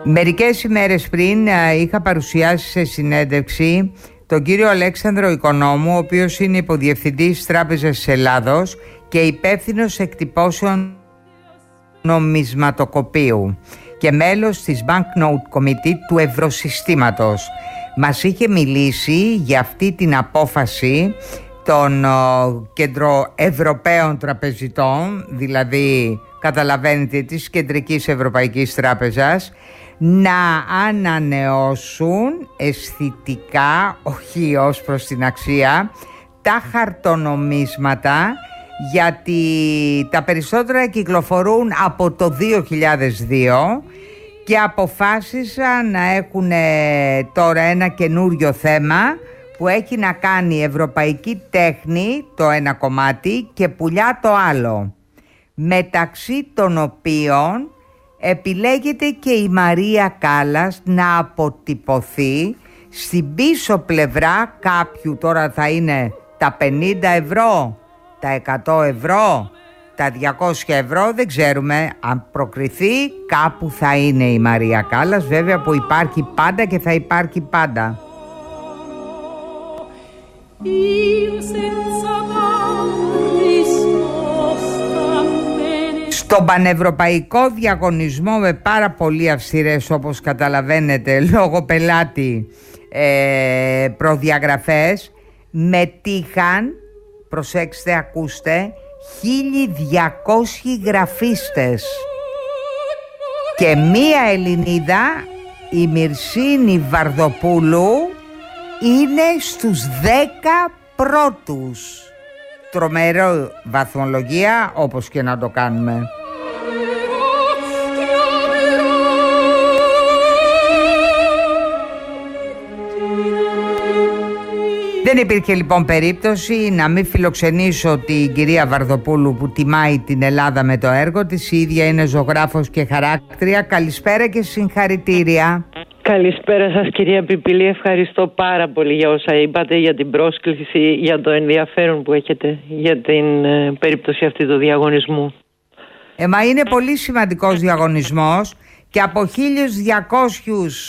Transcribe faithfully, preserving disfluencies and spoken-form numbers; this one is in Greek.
Μερικές ημέρες πριν είχα παρουσιάσει σε συνέντευξη τον κύριο Αλέξανδρο Οικονόμου, ο οποίος είναι υποδιευθυντής της Τράπεζας της Ελλάδος και υπεύθυνος εκτυπώσεων νομισματοκοπείου και μέλος της Banknote Committee του Ευρωσυστήματος. Μας είχε μιλήσει για αυτή την απόφαση των κεντροευρωπαίων τραπεζιτών, δηλαδή καταλαβαίνετε της Κεντρικής Ευρωπαϊκής Τράπεζας, να ανανεώσουν αισθητικά, όχι ως προς την αξία, τα χαρτονομίσματα, γιατί τα περισσότερα κυκλοφορούν από το δύο χιλιάδες δύο και αποφάσισαν να έχουν τώρα ένα καινούριο θέμα που έχει να κάνει ευρωπαϊκή τέχνη το ένα κομμάτι και πουλιά το άλλο, μεταξύ των οποίων επιλέγεται και η Μαρία Κάλλας να αποτυπωθεί στην πίσω πλευρά κάποιου, τώρα θα είναι τα πενήντα ευρώ, τα εκατό ευρώ, τα διακόσια ευρώ, δεν ξέρουμε. Αν προκριθεί κάπου θα είναι η Μαρία Κάλλας, βέβαια, που υπάρχει πάντα και θα υπάρχει πάντα. Στον πανευρωπαϊκό διαγωνισμό με πάρα πολύ αυστηρές, όπως καταλαβαίνετε, λόγω πελάτη ε, προδιαγραφές, μετήχαν, προσέξτε, ακούστε, χίλια διακόσιοι γραφίστες και μία Ελληνίδα, η Μυρσίνη Βαρδοπούλου, είναι στους δέκα πρώτους. Τρομερό βαθμολογία, όπως και να το κάνουμε. Δεν υπήρχε λοιπόν περίπτωση να μην φιλοξενήσω την κυρία Βαρδοπούλου, που τιμάει την Ελλάδα με το έργο της. Η ίδια είναι ζωγράφος και χαράκτρια. Καλησπέρα και συγχαρητήρια. Καλησπέρα σας, κυρία Πιπηλή, ευχαριστώ πάρα πολύ για όσα είπατε, για την πρόσκληση, για το ενδιαφέρον που έχετε για την ε, περίπτωση αυτή του διαγωνισμού. Ε, μα είναι πολύ σημαντικός διαγωνισμός και από χίλιους διακόσιους